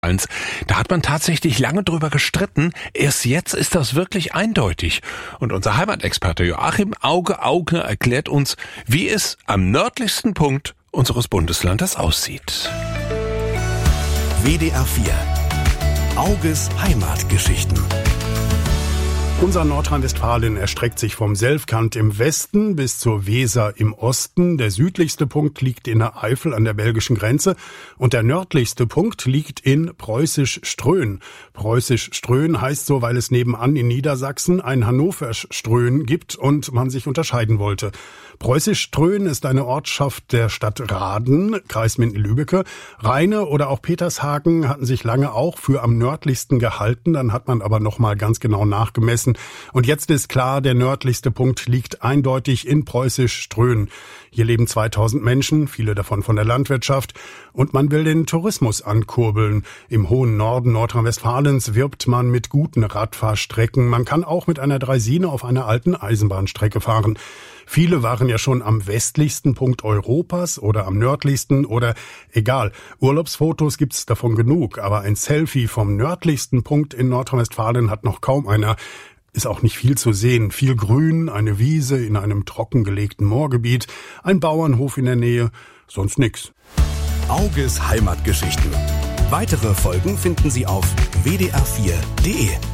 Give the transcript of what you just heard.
Da hat man tatsächlich lange drüber gestritten. Erst jetzt ist das wirklich eindeutig. Und unser Heimatexperte Joachim Auge erklärt uns, wie es am nördlichsten Punkt unseres Bundeslandes aussieht. WDR 4. Auges Heimatgeschichten. Unser Nordrhein-Westfalen erstreckt sich vom Selfkant im Westen bis zur Weser im Osten. Der südlichste Punkt liegt in der Eifel an der belgischen Grenze und der nördlichste Punkt liegt in Preußisch Ströhen. Ströhen heißt so, weil es nebenan in Niedersachsen ein Hannovers Ströhen gibt und man sich unterscheiden wollte. Preußisch Ströhen ist eine Ortschaft der Stadt Rahden, Kreis Minden-Lübbecke. Rheine oder auch Petershagen hatten sich lange auch für am nördlichsten gehalten, dann hat man aber nochmal ganz genau nachgemessen. Und jetzt ist klar, der nördlichste Punkt liegt eindeutig in Preußisch Ströhen. Hier leben 2000 Menschen, viele davon von der Landwirtschaft. Und man will den Tourismus ankurbeln. Im hohen Norden Nordrhein-Westfalens wirbt man mit guten Radfahrstrecken. Man kann auch mit einer Draisine auf einer alten Eisenbahnstrecke fahren. Viele waren ja schon am westlichsten Punkt Europas oder am nördlichsten oder egal. Urlaubsfotos gibt's davon genug, aber ein Selfie vom nördlichsten Punkt in Nordrhein-Westfalen hat noch kaum einer. Ist auch nicht viel zu sehen. Viel Grün, eine Wiese in einem trockengelegten Moorgebiet, ein Bauernhof in der Nähe, sonst nix. Auges Heimatgeschichten. Weitere Folgen finden Sie auf wdr4.de.